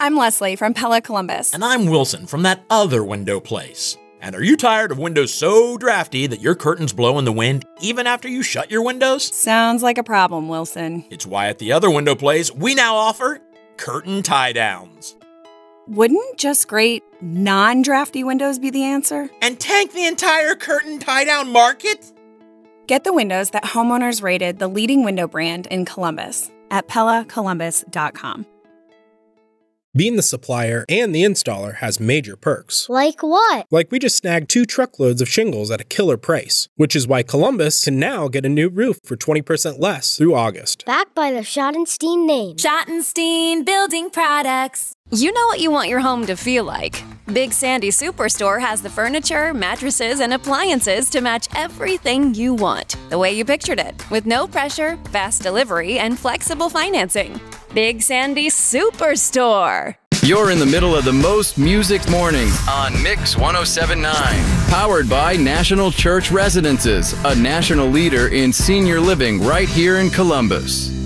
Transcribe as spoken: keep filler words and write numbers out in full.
I'm Leslie from Pella Columbus. And I'm Wilson from that other window place. And are you tired of windows so drafty that your curtains blow in the wind even after you shut your windows? Sounds like a problem, Wilson. It's why at the other window place, we now offer curtain tie-downs. Wouldn't just great, non-drafty windows be the answer? And tank the entire curtain tie-down market? Get the windows that homeowners rated the leading window brand in Columbus at Pella Columbus dot com. Being the supplier and the installer has major perks. Like what? Like we just snagged two truckloads of shingles at a killer price, which is why Columbus can now get a new roof for twenty percent less through August. Backed by the Schottenstein name. Schottenstein Building Products. You know what you want your home to feel like. Big Sandy Superstore has the furniture, mattresses, and appliances to match everything you want, the way you pictured it, with no pressure, fast delivery, and flexible financing. Big Sandy Superstore. You're in the middle of the most music morning on Mix one oh seven point nine. Powered by National Church Residences, a national leader in senior living right here in Columbus.